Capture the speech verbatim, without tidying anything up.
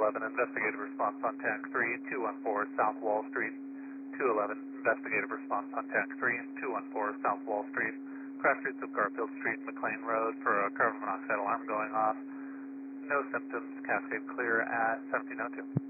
eleven, investigative response on tank three, two one four South Wall Street. two eleven, investigative response on tank three, two one four South Wall Street. Cross streets of Garfield Street and McLean Road for a carbon monoxide alarm going off. No symptoms, cascade clear at seventeen oh two.